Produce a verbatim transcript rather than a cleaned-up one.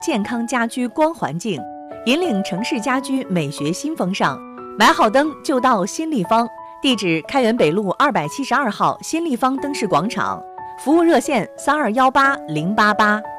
健康家居光环境，引领城市家居美学新风尚。买好灯就到新立方，地址开元北路二百七十二号新立方灯饰广场，服务热线三二幺八零八八。